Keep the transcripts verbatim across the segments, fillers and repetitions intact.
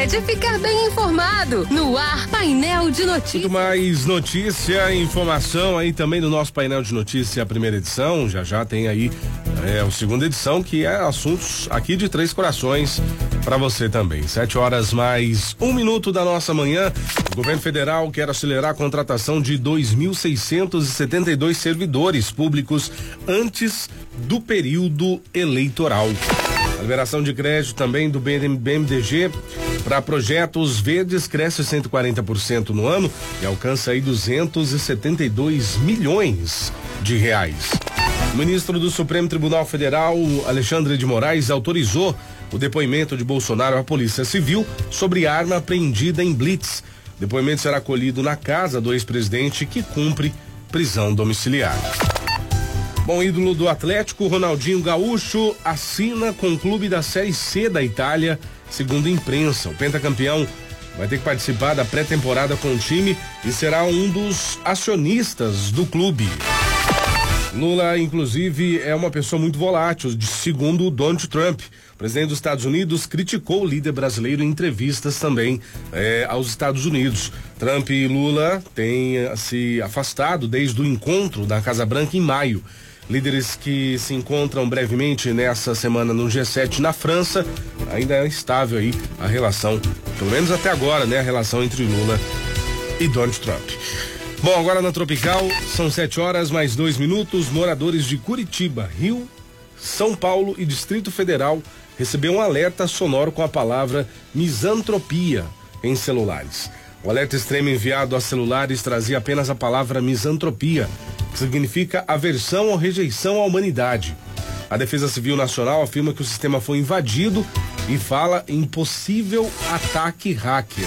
de ficar bem informado. No ar, Painel de Notícias. Muito mais notícia, informação aí também do nosso Painel de Notícia, a primeira edição. Já já tem aí é, a segunda edição, que é assuntos aqui de Três Corações para você também. Sete horas mais um minuto da nossa manhã. O governo federal quer acelerar a contratação de dois mil seiscentos e setenta e dois servidores públicos antes do período eleitoral. A liberação de crédito também do B M D G para projetos verdes cresce cento e quarenta por cento no ano e alcança aí duzentos e setenta e dois milhões de reais. O ministro do Supremo Tribunal Federal, Alexandre de Moraes, autorizou o depoimento de Bolsonaro à Polícia Civil sobre arma apreendida em blitz. O depoimento será colhido na casa do ex-presidente, que cumpre prisão domiciliar. Bom, ídolo do Atlético, Ronaldinho Gaúcho assina com o clube da Série C da Itália, segundo a imprensa. O pentacampeão vai ter que participar da pré-temporada com o time e será um dos acionistas do clube. Lula, inclusive, é uma pessoa muito volátil, segundo o Donald Trump. O presidente dos Estados Unidos criticou o líder brasileiro em entrevistas também eh, aos Estados Unidos. Trump e Lula têm eh, se afastado desde o encontro da Casa Branca em maio. Líderes que se encontram brevemente nessa semana no G sete na França, ainda é estável aí a relação, pelo menos até agora, né? A relação entre Lula e Donald Trump. Bom, agora na Tropical, são sete horas mais dois minutos. Moradores de Curitiba, Rio, São Paulo e Distrito Federal receberam um alerta sonoro com a palavra misantropia em celulares. O alerta extremo enviado a celulares trazia apenas a palavra misantropia, que significa aversão ou rejeição à humanidade. A Defesa Civil Nacional afirma que o sistema foi invadido e fala em possível ataque hacker.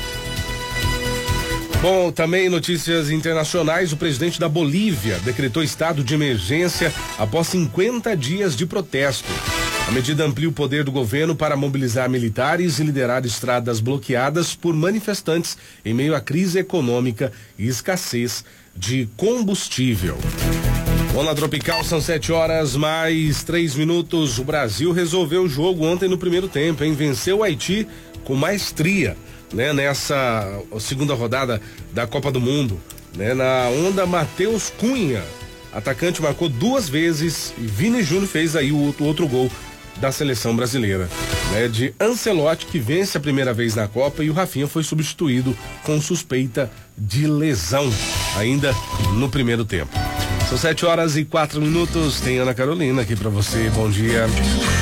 Bom, também notícias internacionais. O presidente da Bolívia decretou estado de emergência após cinquenta dias de protesto. A medida amplia o poder do governo para mobilizar militares e liderar estradas bloqueadas por manifestantes em meio à crise econômica e escassez de combustível. Bom, na Tropical são sete horas mais três minutos. O Brasil resolveu o jogo ontem no primeiro tempo, hein? Venceu o Haiti com maestria, né? Nessa segunda rodada da Copa do Mundo, né? Na onda, Matheus Cunha, atacante, marcou duas vezes e Vini Júnior fez aí o outro, outro gol da seleção brasileira, né? De Ancelotti, que vence a primeira vez na Copa, e o Rafinha foi substituído com suspeita de lesão ainda no primeiro tempo. São sete horas e quatro minutos. Tem Ana Carolina aqui pra você. Bom dia.